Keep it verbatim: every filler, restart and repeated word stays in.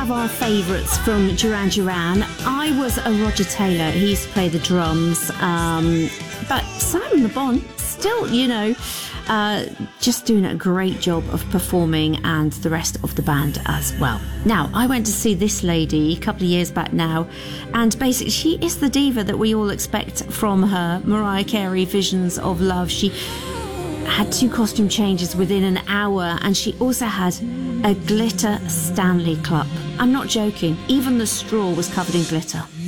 of our favourites from Duran Duran. I was a Roger Taylor. He used to play the drums. Um, but Simon Le Bon, still, you know, uh, just doing a great job of performing, and the rest of the band as well. Now, I went to see this lady a couple of years back now, and basically she is the diva that we all expect from her. Mariah Carey, Visions of Love. She had two costume changes within an hour, and she also had a glitter Stanley Cup. I'm not joking, even the straw was covered in glitter.